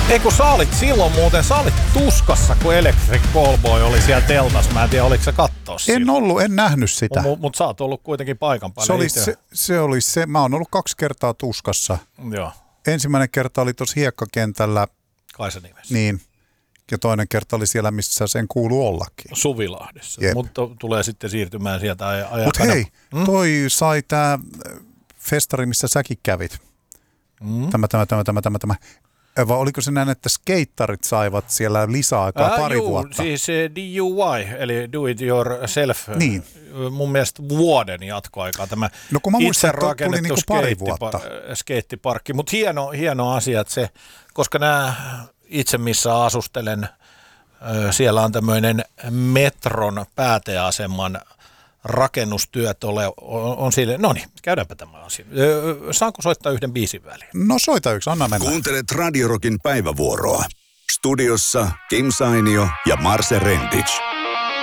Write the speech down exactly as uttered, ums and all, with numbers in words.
Ei kun sä olit silloin muuten, sä olit tuskassa, kun Electric Callboy oli siellä teltassa. Mä en tiedä, oliko sä kattoo sitä. En ollut, en nähnyt sitä. Mutta mut sä oot ollut kuitenkin paikan päällä. Se oli se, se oli se, mä oon ollut kaksi kertaa tuskassa. Joo. Ensimmäinen kerta oli tuossa hiekkakentällä. Kaisa nimessä. Niin. Ja toinen kerta oli siellä, missä sen kuuluu ollakin. Suvilahdessa. Jep. Mutta tulee sitten siirtymään sieltä ajan. Mutta hei, toi sai tää festari, missä säkin kävit. Mm. Tämä, tämä, tämä, tämä, tämä, tämä. Vai oliko se näin, että skeittarit saivat siellä lisäaikaa Ää, pari juu, vuotta? Siis D U Y, eli Do It Yourself. Niin. Mun mielestä vuoden jatkoaikaa tämä no, kun mä muistan, itse rakennettu niinku pari vuotta. skeittiparkki. Mutta hieno, hieno asia, että se, koska nämä itse missä asustelen, siellä on tämmöinen metron pääteaseman rakennustyöt ole, on, on sille, no niin, käydäänpä tämä asia. Saanko soittaa yhden biisin väliin? No soita yksi, anna mennä. Kuuntelet Radio Rockin päivävuoroa. Studiossa Kim Sainio ja Marse Rentich.